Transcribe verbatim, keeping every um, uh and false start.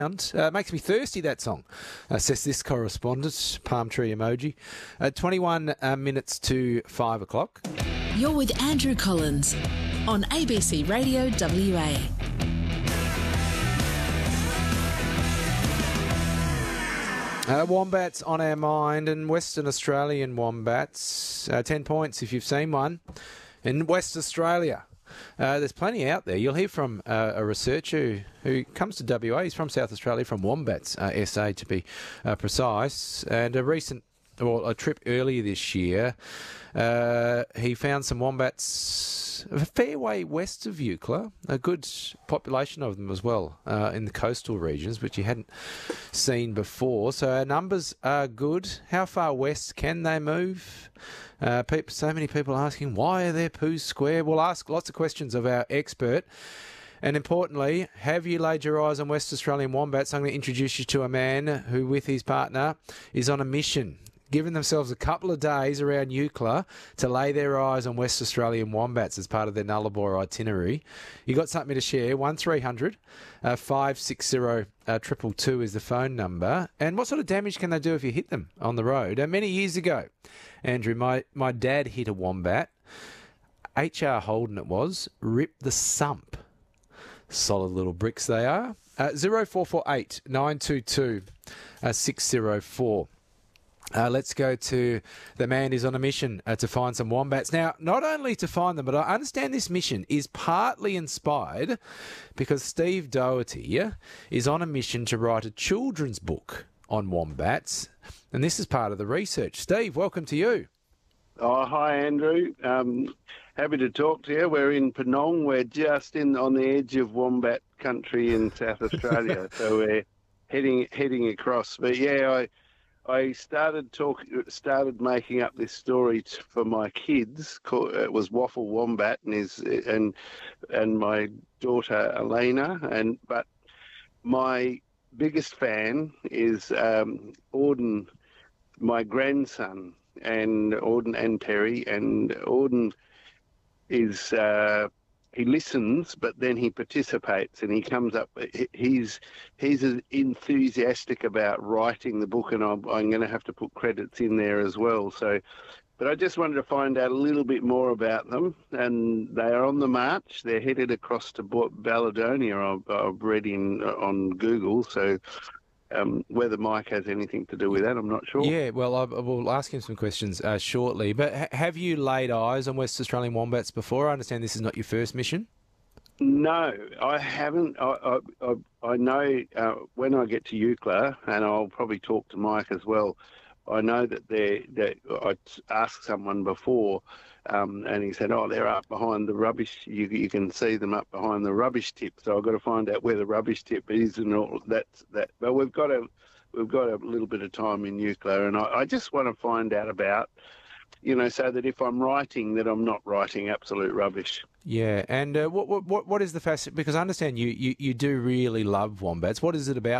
Uh, makes me thirsty, that song, uh, says this correspondent, palm tree emoji. Uh, twenty-one uh, minutes to five o'clock. You're with Andrew Collins on A B C Radio W A. Uh, wombats on our mind, and Western Australian wombats. Uh, ten points if you've seen one. In West Australia, uh, there's plenty out there. You'll hear from uh, a researcher who comes to W A. He's from South Australia, from Wombats uh, S A to be uh, precise. And a recent, well, a trip earlier this year, uh, he found some wombats a fair way west of Eucla, a good population of them as well uh, in the coastal regions, which you hadn't seen before. So our numbers are good. How far west can they move? Uh, people, so many people asking, why are their poos square? We'll ask lots of questions of our expert. And importantly, have you laid your eyes on West Australian wombats? I'm going to introduce you to a man who, with his partner, is on a mission, giving themselves a couple of days around Eucla to lay their eyes on West Australian wombats as part of their Nullarbor itinerary. You got something to share? one three hundred five six zero two two is the phone number. And what sort of damage can they do if you hit them on the road? Uh, many years ago, Andrew, my, my dad hit a wombat. H R Holden it was, ripped the sump. Solid little bricks they are. Uh, zero four four eight nine two two six zero four. Uh, let's go to the man who's on a mission uh, to find some wombats. Now, not only to find them, but I understand this mission is partly inspired because Steve Doherty is on a mission to write a children's book on wombats, and this is part of the research. Steve, welcome to you. Oh, hi, Andrew. Um, happy to talk to you. We're in Penong. We're just in on the edge of wombat country in South Australia, so we're heading heading across. But yeah, I. I started talk, started making up this story t- for my kids. Called, it was Waffle Wombat and his and and my daughter Elena. And but my biggest fan is um, Auden, my grandson, and Auden and Terry. And Auden is. Uh, He listens, but then he participates, and he comes up. He's he's enthusiastic about writing the book, and I'm, I'm going to have to put credits in there as well. So, but I just wanted to find out a little bit more about them, and they are on the march. They're headed across to Baladonia. I've, I've read in on Google. So. Um, whether Mike has anything to do with that, I'm not sure. Yeah, well, I will ask him some questions uh, shortly. But ha- have you laid eyes on West Australian wombats before? I understand this is not your first mission. No, I haven't. I I, I, I know uh, when I get to Eucla, and I'll probably talk to Mike as well, I know that they're, that I asked someone before, um, and he said, oh, they're up behind the rubbish. You, you can see them up behind the rubbish tip. So I've got to find out where the rubbish tip is and all that's that. But we've got a we've got a little bit of time in Eucla, and I, I just want to find out about, you know, so that if I'm writing, that I'm not writing absolute rubbish. Yeah, and uh, what what what is the fashion? Because I understand you, you, you do really love wombats. What is it about